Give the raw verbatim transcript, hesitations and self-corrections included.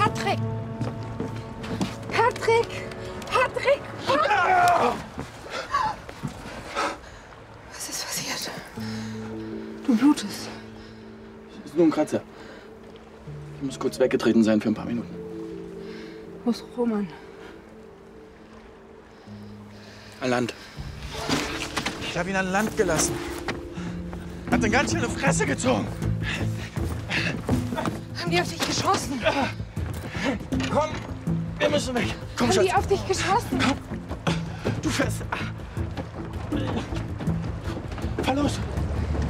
Patrick! Patrick! Patrick! Patrick! Was ist passiert? Du blutest. Das ist nur ein Kratzer. Ich muss kurz weggetreten sein für ein paar Minuten. Wo ist Roman? An Land. Ich habe ihn an Land gelassen. Hat eine ganz schöne Fresse gezogen. Haben die auf dich geschossen? Komm, wir müssen weg. Komm, Haben Schatz. die auf dich geschossen? Komm. Du fährst. Fahr los.